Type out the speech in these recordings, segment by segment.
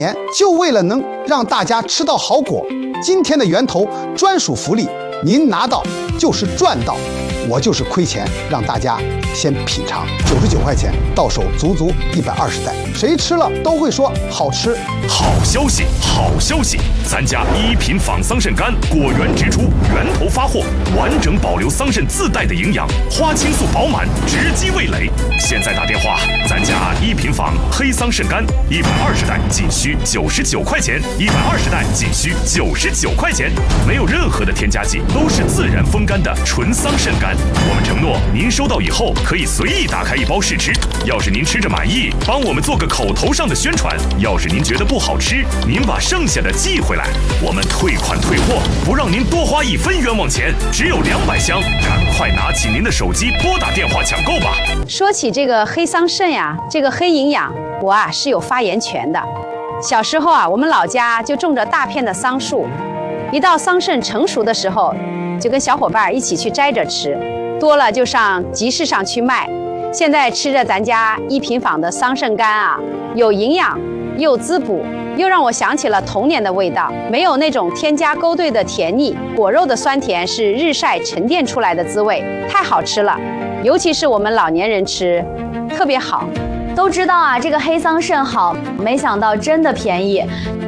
就为了能让大家吃到好果。今天的源头专属福利，您拿到就是赚到，我就是亏钱，让大家先品尝。99块钱到手足足120袋，谁吃了都会说好吃。 好消息，好消息！咱家1品仿桑葚干果源直出，源头发货，完整保留桑葚自带的营养，花青素饱满，直击味蕾。现在打电话，咱家1品仿黑桑葚干120袋仅需99块钱，120袋仅需99块钱，没有任何的添加剂，都是自然风干的纯桑葚干。我们承诺，您收到以后可以随意打开一包试吃。要是您吃着满意，帮我们做个口头上的宣传；要是您觉得不好吃，您把剩下的寄回来，我们退款退货，不让您多花1分冤枉钱，只有200箱，赶快拿起您的手机拨打电话抢购吧。 说起这个黑桑葚呀，这个黑营养，我是有发言权的。小时候我们老家就种着大片的桑树，一到桑葚成熟的时候，就跟小伙伴一起去摘着吃，多了就上集市上去卖。现在吃着咱家1品坊的桑葚干有营养又滋补，又让我想起了童年的味道，没有那种添加勾兑的甜腻，果肉的酸甜是日晒沉淀出来的滋味，太好吃了。尤其是我们老年人吃，特别好。 都知道这个黑桑葚好，没想到真的便宜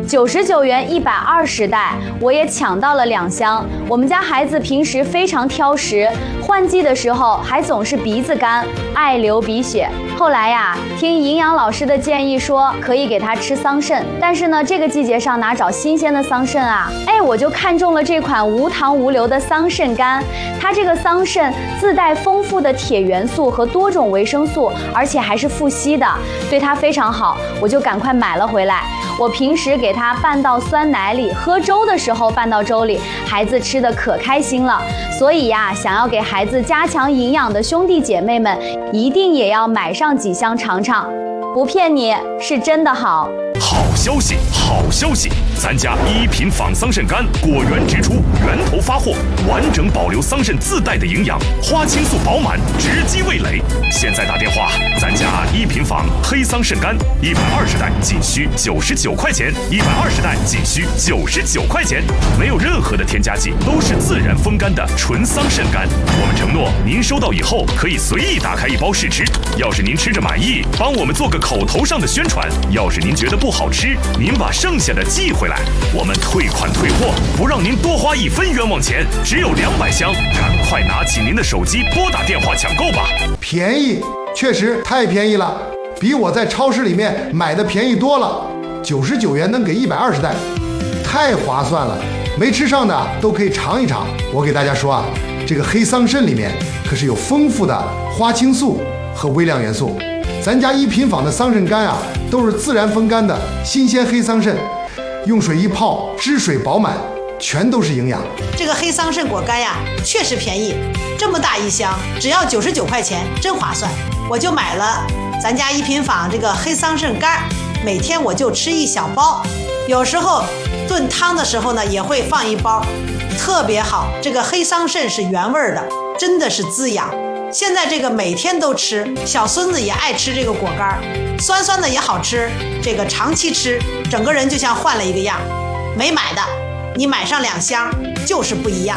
，99元120袋，我也抢到了2箱。我们家孩子平时非常挑食，换季的时候还总是鼻子干，爱流鼻血。后来听营养老师的建议说可以给他吃桑葚，但是呢，这个季节上哪找新鲜的桑葚我就看中了这款无糖无硫的桑葚干。它这个桑葚自带丰富的铁元素和多种维生素，而且还是富硒的，对它非常好，我就赶快买了回来。我平时给它拌到酸奶里，喝粥的时候拌到粥里，孩子吃的可开心了。所以想要给孩子加强营养的兄弟姐妹们，一定也要买上几箱尝尝，不骗你，是真的好。 好消息，好消息！咱家1品仿桑葚干果源直出，源头发货，完整保留桑葚自带的营养，花青素饱满，直击味蕾。现在打电话，咱家1品仿黑桑葚干120袋仅需99块钱，120袋仅需99块钱，没有任何的添加剂，都是自然风干的纯桑葚干。我们承诺，您收到以后可以随意打开一包试吃。要是您吃着满意，帮我们做个口头上的宣传；要是您觉得不好吃，您把剩下的寄回来，我们退款退货，不让您多花1分冤枉钱，只有200箱，赶快拿起您的手机拨打电话抢购吧。 便宜，确实太便宜了，比我在超市里面买的便宜多了。99元能给120袋，太划算了，没吃上的都可以尝一尝。我给大家说这个黑桑葚里面可是有丰富的花青素和微量元素。咱家1品坊的桑葚干都是自然风干的新鲜黑桑葚，用水一泡，汁水饱满，全都是营养。 这个黑桑葚果干确实便宜，这么大一箱只要99块钱，真划算。我就买了咱家1品坊这个黑桑葚干，每天我就吃1小包，有时候炖汤的时候呢也会放1包，特别好。这个黑桑葚是原味的，真的是滋养。现在这个每天都吃，小孙子也爱吃这个果干，酸酸的也好吃，这个长期吃，整个人就像换了一个样。没买的，你买上2箱就是不一样。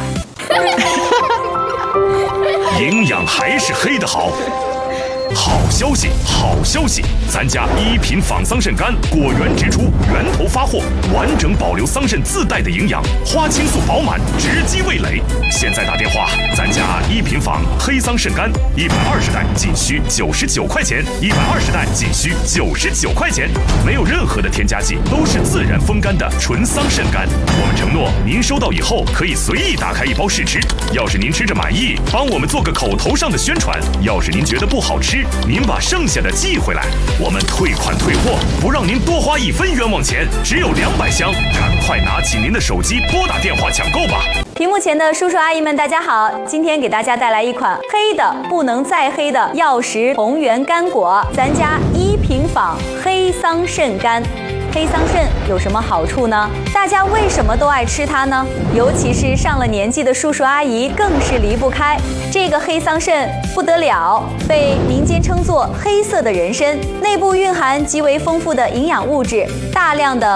营养还是黑的好。好消息，好消息！咱家1品仿桑葚干果源直出，源头发货，完整保留桑葚自带的营养，花青素饱满，直击味蕾。现在打电话，咱家1品仿黑桑葚干120袋仅需99块钱，120袋仅需99块钱，没有任何的添加剂，都是自然风干的纯桑葚干。我们承诺，您收到以后可以随意打开一包试吃。要是您吃着满意，帮我们做个口头上的宣传；要是您觉得不好吃，您把剩下的寄回来，我们退款退货，不让您多花1分冤枉钱，只有200箱，赶快拿起您的手机拨打电话抢购吧。 屏幕前的叔叔阿姨们，大家好！今天给大家带来一款黑的不能再黑的药食同源干果，咱家1品坊黑桑葚干。 黑桑葚有什么好处呢？大家为什么都爱吃它呢？尤其是上了年纪的叔叔阿姨更是离不开。这个黑桑葚不得了，被民间称作黑色的人参，内部蕴含极为丰富的营养物质，大量的